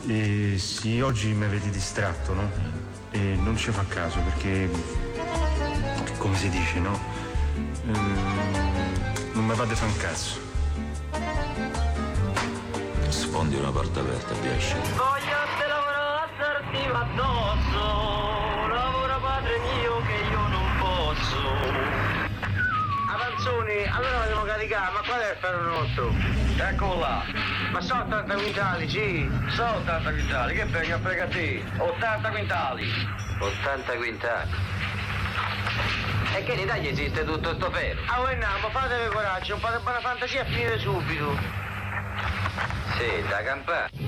Sì, oggi mi avete distratto, no? E non ci fa caso perché, come si dice, no? Non mi fate fa un cazzo. Sfondi una porta aperta, riesci. Voglio te lavorare assertiva addosso, lavora padre mio che io non posso. Avanzoni, allora vogliamo caricare, ma qual è il ferro nostro? Eccolo là. Ma sono 80 quintali, sì. Sono 80 quintali, che venga a fregare 80 quintali. 80 quintali. E che in Italia esiste tutto sto ferro? Ah, voi andiamo, fatevi coraggio, un po' di buona fantasia e finire subito. Sì, da campare.